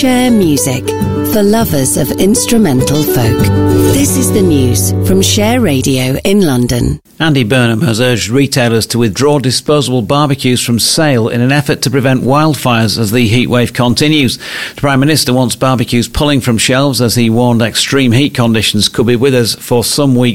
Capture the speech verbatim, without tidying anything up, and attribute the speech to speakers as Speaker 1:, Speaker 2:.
Speaker 1: Share music for lovers of instrumental folk. This is the news from Share Radio in London.
Speaker 2: Andy Burnham has urged retailers to withdraw disposable barbecues from sale in an effort to prevent wildfires as the heatwave continues. The Prime Minister wants barbecues pulling from shelves as he warned extreme heat conditions could be with us for some weeks.